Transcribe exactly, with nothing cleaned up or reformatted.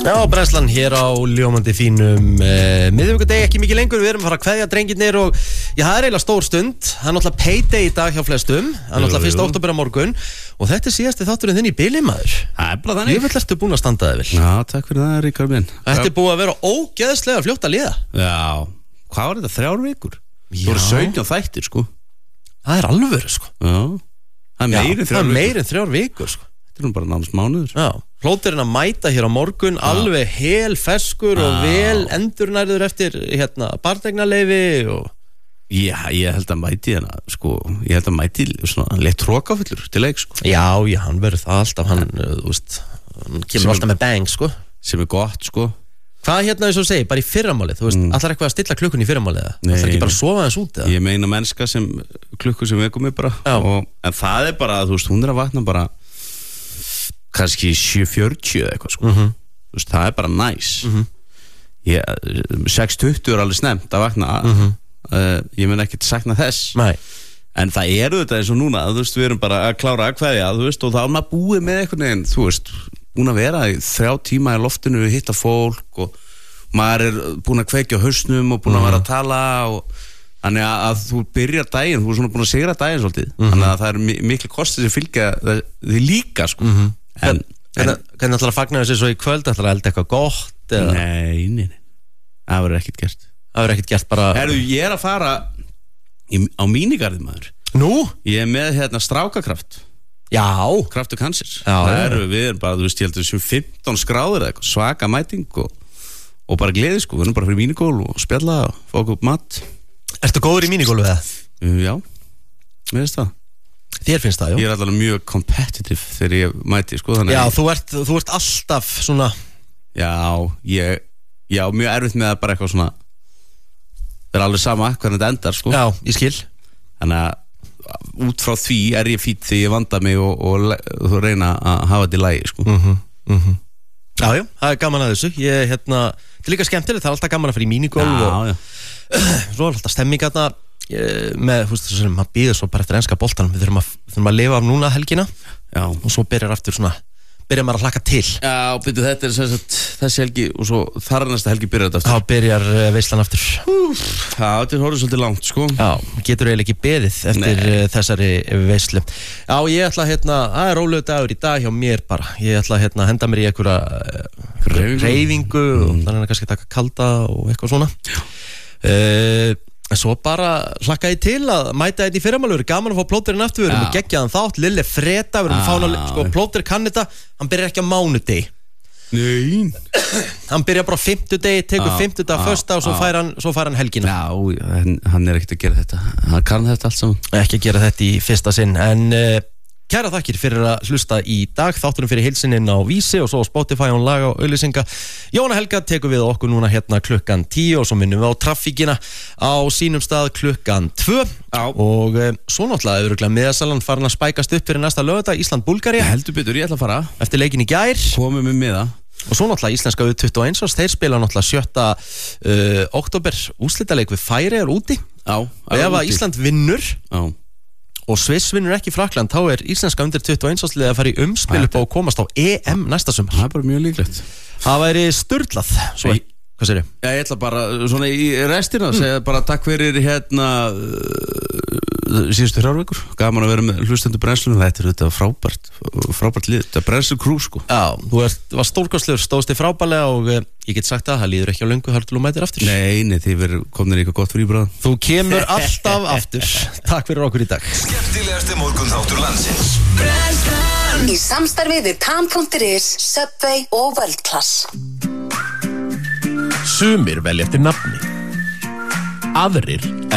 Já, brennslan hér á ljómandi fínum uh, miðvikudegi, ekki mikið lengur, við erum að fara að kveðja drengirnir og já, það er eiginlega stór stund, það er náttúrulega payday í dag hjá flestum, það er náttúrulega fyrsta október á morgun og þetta er síðasti þátturinn þinn í bili, maður. Það er bara þannig. Ég vil ertu búin að standa þig vel. Já, takk fyrir það, Ríkharð minn. Þetta er búið að vera ógeðslega fljótt að líða. Já, hvað var þetta, þrjár vikur? Það voru sautján þættir, sko. Það er alvöru, sko. Já, það er meir en þrjár vikur. Það er meir en þrjár vikur, sko. Þetta er nú bara nánast mánuður. Já, plóterinn að mæta hér á morgun, já. Alveg hel feskur og vel endurnærður eftir hérna barneignarleyfi og... Já, ég held að mæti hérna, sko, ég held að mæti svona leitt trókafullur til leik, sko. Já, já, hann verður það alltaf, hann, þú veist, hann kemur sem alltaf með bang, sko. Sem er gott, sko. Hvað hérna eins og segir, bara í fyrramálið, þú veist, mm. allar eitthvað að stilla klukkun í fyrramálið, eða? Það er ekki bara að sofa þess út, eða? Ég meina mennska sem klukku sem vekum mig bara, og, en það er bara, þú veist, hún er að vakna bara kannski sjö fjörutíu eða eitthvað, sko. Mm-hmm. Þú veist, það er bara næs. Mm-hmm. Ég, sex tuttugu er alveg snemmt að vakna, mm-hmm. uh, ég mun ekkert sakna þess. Nei. En það eru þetta eins og núna, þú veist, við erum bara að klára að kveðja, þú veist, og þá er maður búið með eitthvað neginn, þú veist, búin að vera í þrjá tíma í loftinu, hitta fólk og maður er búin að kveikja á hausnum og búin að vera að tala og þannig að, að þú byrjar daginn, þú er svona búin að sigra daginn svolítið, mm-hmm. þannig að það er miklu kostið sem fylgja því líka, sko. Mm-hmm. En, en, hvernig ætlar að fagna þessi svo í kvöld, ætlar að elda eitthvað gott? Eða? Nei, nei, nei, það verður ekkert gert. Það verður ekkert gert bara... Herru, ég er að fara í, á mínigarðið, maður. Nú? Ég er með hérna strákakraft. Já. Kraft og kansir. Já. Það eru, við erum bara, þú veist, ég heldur sem fimmtán skráður eða eitthvað, svaka mæting og, og bara gleði, sko. Við erum bara fyrir mínigól og spjalla og fá okkur upp mat. Ertu góður í mínigólu eða? Já, mér finnst það. Þér finnst það, já? Ég er alltaf mjög competitive þegar ég mæti, sko. Já, þú ert, þú ert alltaf svona... Já, ég, já, mjög erfitt með að bara eitthvað svona... Það er alveg sama hvernig þetta endar, sko. Já, ég skil. Þannig að út frá því er ég fýtt því ég vanda mig og, og, og þú reyna að hafa þetta í lagi, sko. Mm-hmm, mm-hmm. Já, já, það er gaman að þessu. Ég, hérna, þetta er líka skemmtilegt, það er alltaf gaman að fara í mínigólf og... Já, já. Svo er alltaf stemming hérna með, þú veist, þess að maður býður svo bara eftir enska boltanum, við þurfum að, þurfum að lifa af núna helgina. Já. Og svo byrjar aftur svona, byrjar maður að hlakka til. Já, byrju, þetta er sem sagt þessi helgi og svo þar næsta helgi byrjar þetta aftur. Já, byrjar veislan aftur. Úf, já, þetta er horfið svolítið langt, sko. Já, getur eiginlega ekki beðið eftir Nei. þessari veislu. Já, ég ætla að, hérna, það er rólegur dagur í dag hjá mér bara. Ég ætla að, hérna, henda mér í einhverja hreyfingu mm. og þannig að kannski taka kalda og eitthvað svona. Já. Uh, svo bara hlakka ég til að mæta þetta í fyrramálur, gaman að fá plóterinn aftur, við erum með geggjaðan þátt, Lille Freda, við erum fána, sko, plóter kann þetta, hann byrjar ekki á mánudegi. Nei. Hann byrjar bara á fimmtudegi, tekur fimmtudag, fösta og svo fær hann, svo fær hann helgina. Já, hann er ekkert að gera þetta, hann kann þetta allt saman. Ekki að gera þetta í fyrsta sinn, en uh, kæra þakkir fyrir að hlusta í dag, þátturum fyrir heilsininn á Vísi og svo á Spotify og laga og auðlýsinga. Jóna Helga tekur við okkur núna hérna klukkan tíu og svo minnum við á traffíkina á sínum stað klukkan tvö. Já. Og e, svo náttúrulega öðruglega miðasalan farin að spækast upp fyrir næsta lögða, Ísland-Búlgaría. Heldur betur, ég ætla að fara. Eftir leikin í gær. Komum við með það. Og svo náttúrulega íslenska U tuttugu og eins árs, þeir spila náttúrulega sjötta uh, október úrslitaleik við Færeyjar úti. Já. Og ef að Ísland vinnur. Já. Og Sviss vinnur ekki Frakkland, þá er íslenska undir tuttugu og eins ársliðið að fara í umspil upp og komast á E M næsta sumar. Það er bara mjög líklegt. Það væri sturlað. Svo, Ei, hvað segir þið? Já, ég ætla bara, svona í restina, mm. segja bara takk fyrir hérna uh, síðustu þrjár vikur. Gaman að vera með hlustendur brennslunum. Þetta er þetta frábært, frábært lið. Þetta er brennslu krú, sko. Já, þú er, var stórkostlegur, stóðst þig frábælega og uh, ég get sagt að það líður ekki á löngu þar til þú mætir aftur. Nei, nei, þið verður komnir eitthvað gott fyrir íbráð. Þú kemur alltaf aftur. Takk fyrir okkur í dag. Skemmtilegasti morgunþáttur landsins. Brennslan. Í samstarfi við Tam punktur is, Subway og World Class. Sumir velja eftir nafni. Aðrir